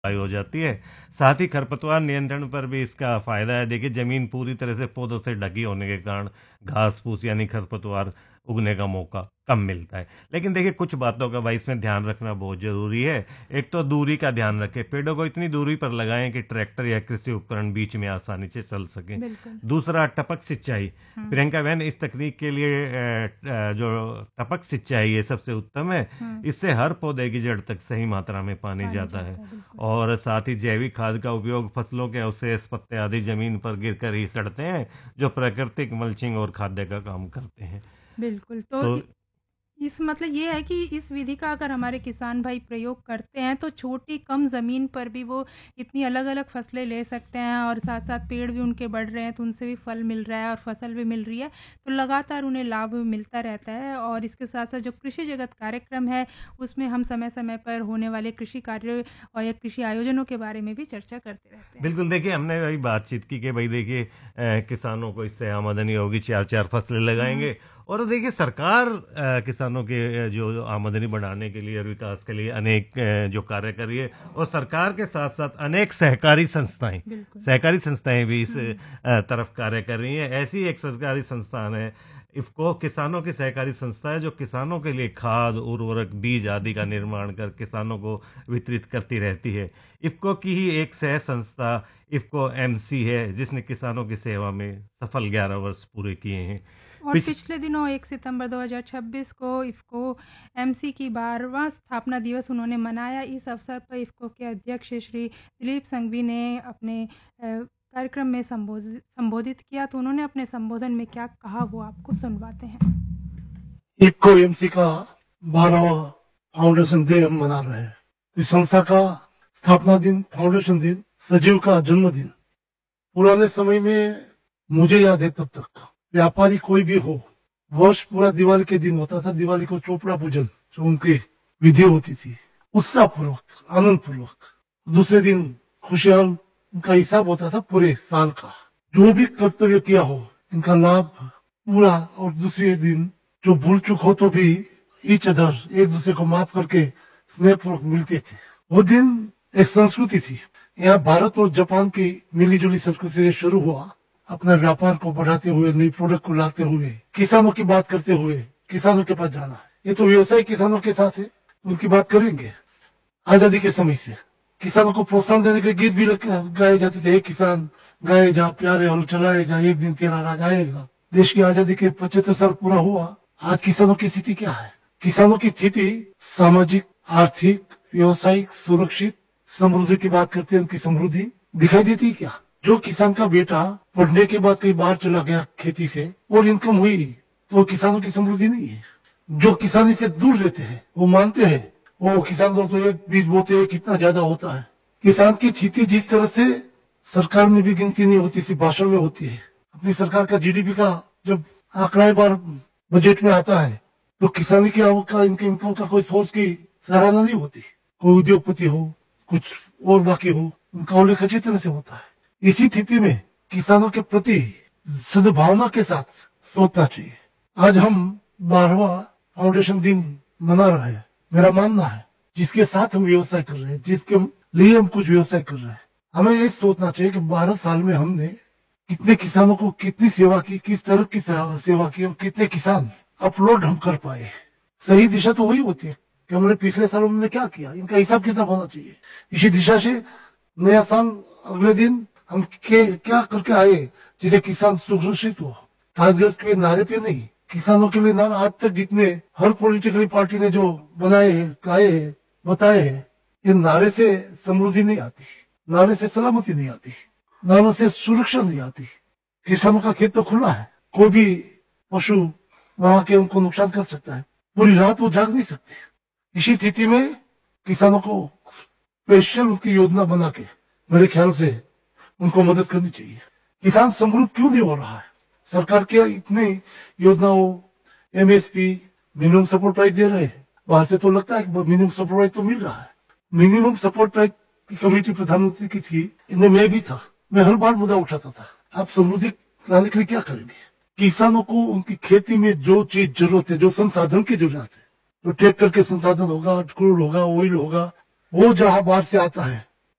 हो जाती है। साथ ही खरपतवार नियंत्रण पर भी इसका फायदा है। देखिए, जमीन पूरी तरह से पौधों से ढकी होने के कारण घास फूस यानी खरपतवार उगने का मौका कम मिलता है। लेकिन देखिए, कुछ बातों का भाई इसमें ध्यान रखना बहुत जरूरी है। एक तो दूरी का ध्यान रखें, पेड़ों को इतनी दूरी पर लगाएं कि ट्रैक्टर या कृषि उपकरण बीच में आसानी से चल सके। बिल्कुल। दूसरा, टपक सिंचाई। प्रियंका बहन, इस तकनीक के लिए जो टपक सिंचाई है सबसे उत्तम है। इससे हर पौधे की जड़ तक सही मात्रा में पानी जाता है। बिल्कुल। और साथ ही जैविक खाद का उपयोग फसलों के अवशेष, पत्ते आदि जमीन पर गिरकर ही सड़ते हैं, जो प्राकृतिक मल्चिंग और खाद्य का काम करते हैं। बिल्कुल। तो तो इस मतलब ये है कि इस विधि का अगर हमारे किसान भाई प्रयोग करते हैं तो छोटी कम ज़मीन पर भी वो इतनी अलग-अलग फसलें ले सकते हैं, और साथ-साथ पेड़ भी उनके बढ़ रहे हैं तो उनसे भी फल मिल रहा है और फसल भी मिल रही है, तो लगातार उन्हें लाभ मिलता रहता है। और इसके साथ-साथ जो कृषि जगत कार्यक्रम है, उसमें हम समय-समय पर होने वाले कृषि कार्य और या कृषि आयोजनों के बारे में भी चर्चा करते रहते हैं। बिल्कुल, देखिए, हमने वही बातचीत की कि भाई देखिए, किसानों को इससे आमदनी होगी, चार चार फसलें लगाएंगे। और देखिए, सरकार किसानों के जो आमदनी बढ़ाने के लिए और विकास के लिए अनेक जो कार्य कर रही है। और सरकार के साथ साथ अनेक सहकारी संस्थाएं भी इस तरफ कार्य कर रही हैं। ऐसी एक सरकारी संस्थान है इफको, किसानों की सहकारी संस्था है, जो किसानों के लिए खाद, उर्वरक, बीज आदि का निर्माण कर किसानों को वितरित करती रहती है। इफको की ही एक सह संस्था इफको एमसी है, जिसने किसानों की सेवा में सफल 11 वर्ष पूरे किए हैं। और पिछले दिनों 1 सितंबर 2026 को इफ़को एमसी की 12वां स्थापना दिवस उन्होंने मनाया। इस अवसर पर इफ़को के अध्यक्ष श्री दिलीप संघवी ने अपने कार्यक्रम में संबोधित किया। तो उन्होंने अपने संबोधन में क्या कहा वो आपको सुनवाते हैं। इफ़को एमसी का 12वां फाउंडेशन डे हम मना रहे हैं। इस संस्था का स्थापना दिन, फाउंडेशन दिन, सजीव का जन्मदिन। पुराने समय में मुझे याद है, तब तक व्यापारी कोई भी हो, वर्ष पूरा दिवाली के दिन होता था। दिवाली को चोपड़ा पूजन जो उनकी विधि होती थी, उत्साह पूर्वक, आनंद पूर्वक। दूसरे दिन खुशहाल उनका हिसाब होता था पूरे साल का। जो भी कर्तव्य किया हो, इनका लाभ पूरा। और दूसरे दिन जो भूल चूक हो तो भी ईच अदर, एक दूसरे को माफ करके स्नेह पूर्वक मिलते थे। वो दिन एक संस्कृति थी। यहाँ भारत और जापान की मिलीजुली संस्कृति से शुरू हुआ। अपने व्यापार को बढ़ाते हुए, नई प्रोडक्ट को लाते हुए, किसानों की बात करते हुए किसानों के पास जाना है। ये तो व्यवसाय किसानों के साथ है, उनकी बात करेंगे। आजादी के समय से किसानों को प्रोत्साहन देने के गीत भी गाए जाते थे। एक किसान गाए जा, प्यारे हल चलाए जा, एक दिन तेरा राज आएगा। देश की आजादी के 75 साल पूरा हुआ। आज किसानों की स्थिति क्या है? किसानों की स्थिति सामाजिक, आर्थिक, व्यवसायिक, सुरक्षित समृद्धि की बात करते हैं। उनकी समृद्धि दिखाई देती है क्या? जो किसान का बेटा पढ़ने के बाद कहीं बाहर चला गया खेती से और इनकम हुई, तो किसानों की समृद्धि नहीं है। जो किसानी से दूर रहते हैं वो मानते हैं, वो किसान तो एक बीज बोते हैं, कितना ज्यादा होता है। किसान की स्थिति जिस तरह से सरकार में भी गिनती नहीं होती, सिर्फ भाषण में होती है। अपनी सरकार का जीडीपी का जब आंकड़ा बार बजट में आता है, तो किसानी की आवक का, इनके इनकम का कोई सोर्स की सराहना नहीं होती। कोई उद्योगपति हो, कुछ और बाकी हो, उनका उल्लेख अच्छी तरह से होता है। इसी स्थिति में किसानों के प्रति सद्भावना के साथ सोचना चाहिए। आज हम 12वां फाउंडेशन दिन मना रहे हैं। मेरा मानना है, जिसके साथ हम व्यवसाय कर रहे हैं, जिसके लिए हम कुछ व्यवसाय कर रहे हैं, हमें ये सोचना चाहिए कि 12 साल में हमने कितने किसानों को कितनी सेवा की, किस तरह की सेवा की, और कितने किसान अपलोड हम कर पाए। सही दिशा तो वही होती है कि हमने पिछले सालों में क्या किया, इनका हिसाब किताब होना चाहिए। इसी दिशा से नया साल अगले दिन हम क्या करके आए, जिसे किसान सुरक्षित हो। कागज के नारे पे नहीं, किसानों के लिए नारा आज तक जितने हर पॉलिटिकल पार्टी ने जो बनाए हैं, गाए हैं, बताए हैं, ये नारे से समृद्धि नहीं आती, नारे से सलामती नहीं आती, नारों से सुरक्षा नहीं आती। किसानों का खेत तो खुला है, कोई भी पशु वहां के उनको नुकसान कर सकता है। पूरी रात वो जाग नहीं सकते। इसी स्थिति में किसानों को स्पेशल उसकी योजना बना के मेरे ख्याल से उनको मदद करनी चाहिए। किसान समृद्ध क्यों नहीं हो रहा है? सरकार के इतनी योजनाओं, एमएसपी, मिनिमम सपोर्ट प्राइस दे रहे हैं। बाहर से तो लगता है कि मिनिमम सपोर्ट प्राइस तो मिल रहा है। मिनिमम सपोर्ट प्राइस की कमेटी प्रधानमंत्री की थी, इनमें मैं भी था। मैं हर बार मुद्दा उठाता था, आप समृद्धि लाने के लिए क्या करेंगे? किसानों को उनकी खेती में जो चीज जरूरत है, जो संसाधन की जरूरत है, तो ट्रैक्टर के संसाधन होगा, क्रूड होगा, ऑयल होगा, वो जहां बाहर से आता है